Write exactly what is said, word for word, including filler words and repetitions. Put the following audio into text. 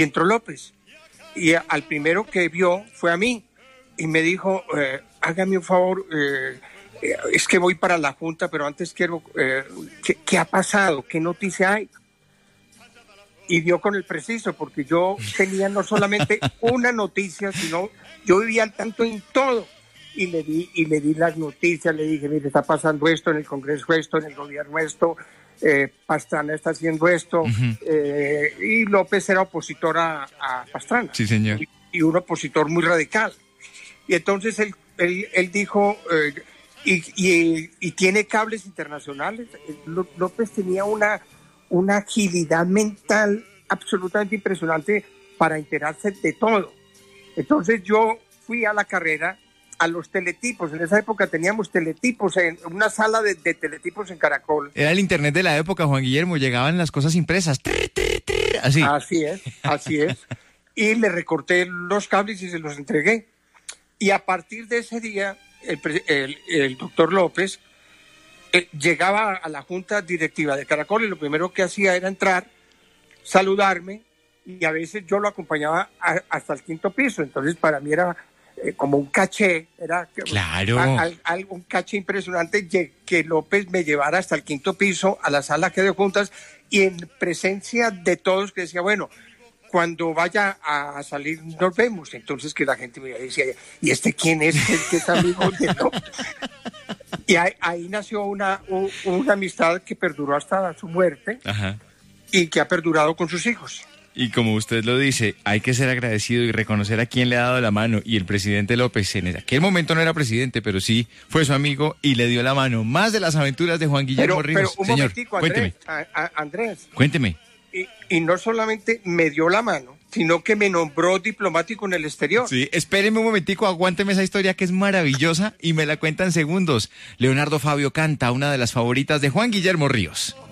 entró López. Y a, al primero que vio fue a mí. Y me dijo, eh, hágame un favor, eh, eh, es que voy para la Junta, pero antes quiero, eh, ¿qué, ¿qué ha pasado? ¿Qué noticia hay? Y dio con el preciso, porque yo tenía no solamente una noticia, sino yo vivía al tanto en todo. Y le di, y le di las noticias, le dije, mire, está pasando esto en el Congreso, esto en el gobierno, esto, eh, Pastrana está haciendo esto, uh-huh. eh, y López era opositor a, a Pastrana. Sí, señor. Y, y un opositor muy radical. Y entonces él, él, él dijo, eh, y, y, y tiene cables internacionales. López tenía una, una agilidad mental absolutamente impresionante para enterarse de todo. Entonces yo fui a la carrera a los teletipos. En esa época teníamos teletipos, en una sala de, de teletipos en Caracol. Era el internet de la época, Juan Guillermo, llegaban las cosas impresas. Así. Así es, así es. Y le recorté los cables y se los entregué. Y a partir de ese día, el, el, el doctor López eh, llegaba a la junta directiva de Caracol y lo primero que hacía era entrar, saludarme, y a veces yo lo acompañaba a, hasta el quinto piso. Entonces para mí era eh, como un caché, era claro. a, a, a, un caché impresionante que López me llevara hasta el quinto piso, a la sala que de juntas, y en presencia de todos, que decía, bueno, cuando vaya a salir nos vemos. Entonces que la gente me decía, ¿y este quién es? ¿Qué, qué es amigo de López? Y ahí, ahí nació una, un, una amistad que perduró hasta su muerte. Ajá. Y que ha perdurado con sus hijos. Y como usted lo dice, hay que ser agradecido y reconocer a quién le ha dado la mano. Y el presidente López en aquel momento no era presidente, pero sí fue su amigo y le dio la mano. Más de las aventuras de Juan Guillermo pero, Ríos. Pero un Señor, momentico, Andrés. Cuénteme. A, a, Andrés. Cuénteme. Y, y no solamente me dio la mano, sino que me nombró diplomático en el exterior. Sí, espéreme un momentico, aguánteme esa historia que es maravillosa y me la cuenta en segundos. Leonardo Fabio canta una de las favoritas de Juan Guillermo Ríos.